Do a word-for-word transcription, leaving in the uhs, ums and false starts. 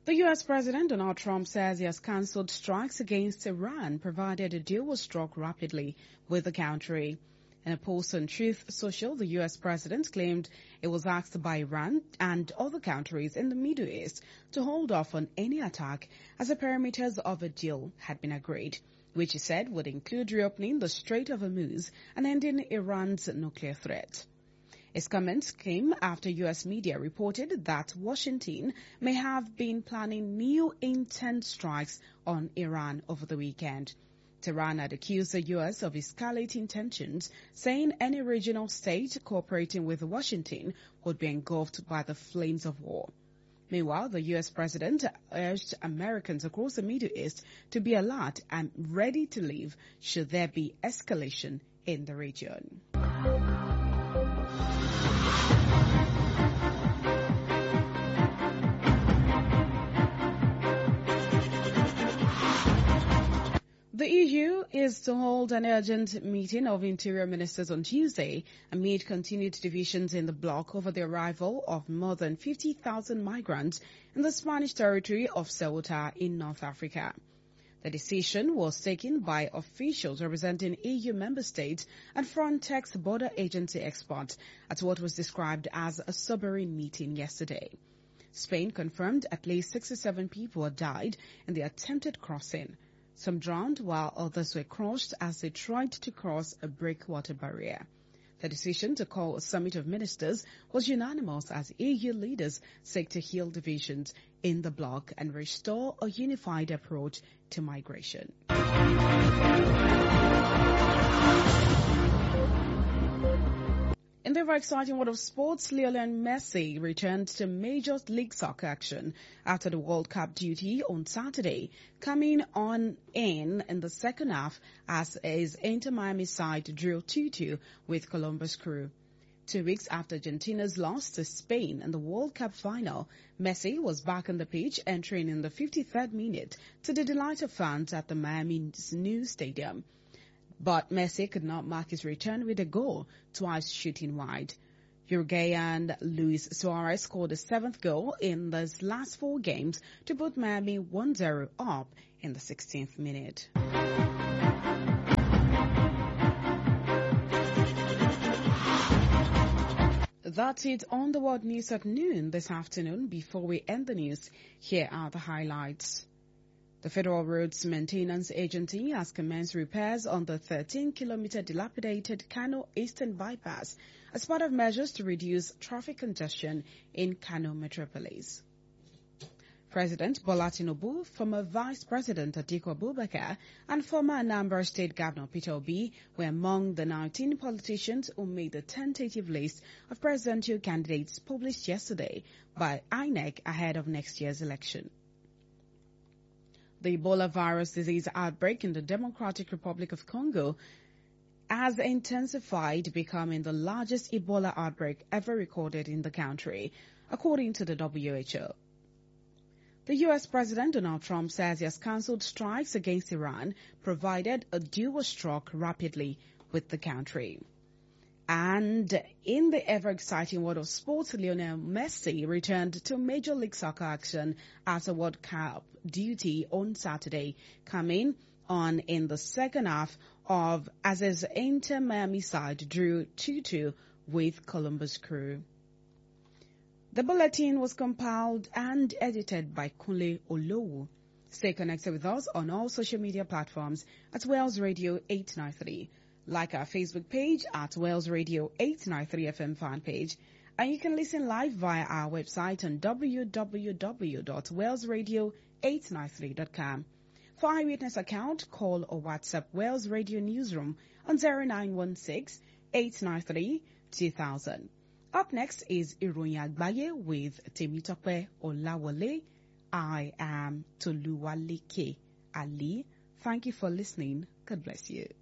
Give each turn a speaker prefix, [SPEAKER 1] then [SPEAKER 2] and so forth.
[SPEAKER 1] The U S President Donald Trump says he has cancelled strikes against Iran, provided a deal was struck rapidly with the country. In a post on Truth Social, the U S President claimed it was asked by Iran and other countries in the Middle East to hold off on any attack as the parameters of a deal had been agreed, which he said would include reopening the Strait of Hormuz and ending Iran's nuclear threat. His comments came after U S media reported that Washington may have been planning new intense strikes on Iran over the weekend. Tehran had accused the U S of escalating tensions, saying any regional state cooperating with Washington would be engulfed by the flames of war. Meanwhile, the U S president urged Americans across the Middle East to be alert and ready to leave should there be escalation in the region. The E U is to hold an urgent meeting of interior ministers on Tuesday amid continued divisions in the bloc over the arrival of more than fifty thousand migrants in the Spanish territory of Ceuta in North Africa. The decision was taken by officials representing E U member states and Frontex border agency experts at what was described as a sobering meeting yesterday. Spain confirmed at least sixty-seven people had died in the attempted crossing. Some drowned while others were crushed as they tried to cross a breakwater barrier. The decision to call a summit of ministers was unanimous as E U leaders seek to heal divisions in the bloc and restore a unified approach to migration. In the ever exciting world of sports, Lionel Messi returned to Major League Soccer action after the World Cup duty on Saturday, coming on in in the second half as his Inter Miami side drew two two with Columbus Crew. Two weeks after Argentina's loss to Spain in the World Cup final, Messi was back on the pitch, entering in the fifty-third minute to the delight of fans at the Miami's new stadium. But Messi could not mark his return with a goal, twice shooting wide. Uruguayan Luis Suarez scored the seventh goal in those last four games to put Miami one zero up in the sixteenth minute. That's it on the World News at noon this afternoon. Before we end the news, here are the highlights. The Federal Roads Maintenance Agency has commenced repairs on the thirteen kilometer dilapidated Kano Eastern Bypass as part of measures to reduce traffic congestion in Kano metropolis. President Bola Tinubu, former Vice President Atiku Abubakar, and former Anambra State Governor Peter Obi were among the nineteen politicians who made the tentative list of presidential candidates published yesterday by I N E C ahead of next year's election. The Ebola virus disease outbreak in the Democratic Republic of Congo has intensified, becoming the largest Ebola outbreak ever recorded in the country, according to the W H O. The U S President Donald Trump says he has cancelled strikes against Iran, provided a deal was struck rapidly with the country. And in the ever-exciting world of sports, Lionel Messi returned to Major League Soccer action as a World Cup duty on Saturday, coming on in the second half of as his Inter Miami side drew two two with Columbus Crew. The bulletin was compiled and edited by Kunle Olowu. Stay connected with us on all social media platforms at Wales Radio eight ninety-three. Like our Facebook page at Wales Radio eight ninety-three F M fan page. And you can listen live via our website on w w w dot wales radio eight ninety-three dot com. For eyewitness account, call or WhatsApp Wales Radio Newsroom on zero nine one six, eight nine three, two thousand. Up next is Iroyin Agbaye with Temitope Olawole. I am Toluwaleke Ali. Thank you for listening. God bless you.